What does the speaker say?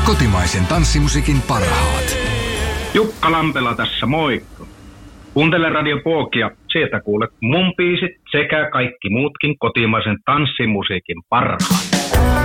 Kotimaisen tanssimusiikin parhaat. Jukka Lampela tässä, moikka. Kuuntele Radio Pookia, sieltä kuulet mun biisit sekä kaikki muutkin kotimaisen tanssimusiikin parhaat.